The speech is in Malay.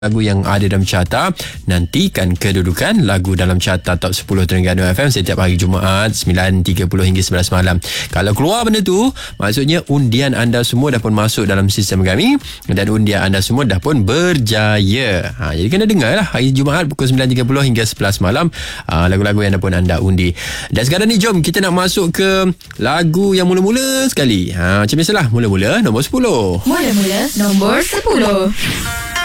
lagu yang ada dalam carta. Nantikan kedudukan lagu dalam carta Top 10 Terengganu FM setiap hari Jumaat 9.30 hingga 11 malam. Kalau keluar benda tu, maksudnya undian anda semua dah pun masuk dalam sistem kami dan undian anda semua dah pun berjaya. Jadi kena dengar lah hari Jumaat pukul 9.30 hingga 11 malam lagu-lagu yang dah pun anda undi. Dan sekarang ni jom kita nak masuk ke lagu yang mula-mula sekali. Macam biasalah, mula-mula nombor 10. Mula-mula nombor 10.